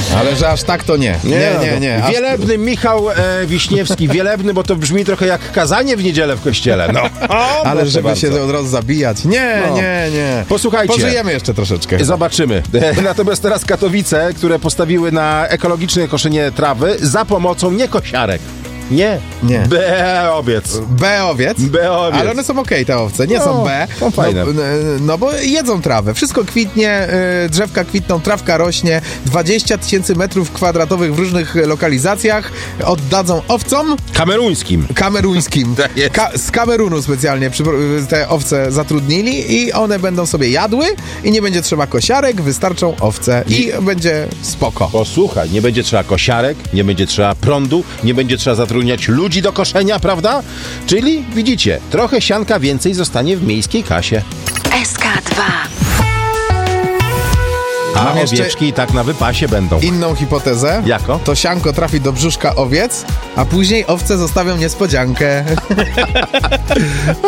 Ale że aż tak to nie. Nie. Wielebny Michał Wiśniewski. Wielebny, bo to brzmi trochę jak kazanie w niedzielę w kościele. No. Ale żeby bardzo. się od razu zabijać. Nie. Posłuchajcie. Pożyjemy jeszcze troszeczkę. Zobaczymy. Natomiast teraz Katowice, które postawiły na ekologiczne koszenie trawy za pomocą nie kosiarek. Nie. B-owiec. B-owiec? B-owiec. Ale one są okej, te owce, nie są B. Są fajne. No bo jedzą trawę. Wszystko kwitnie, drzewka kwitną, trawka rośnie. 20 000 metrów kwadratowych w różnych lokalizacjach oddadzą owcom. Kameruńskim. Tak jest. Z Kamerunu specjalnie te owce zatrudnili i one będą sobie jadły i nie będzie trzeba kosiarek, wystarczą owce i będzie spoko. Posłuchaj, nie będzie trzeba kosiarek, nie będzie trzeba prądu, nie będzie trzeba zatrudniać ludzi do koszenia, prawda? Czyli, widzicie, trochę sianka więcej zostanie w miejskiej kasie. SK2. A Mam jeszcze owieczki i tak na wypasie będą. inną hipotezę. Jako? To sianko trafi do brzuszka owiec, a później owce zostawią niespodziankę.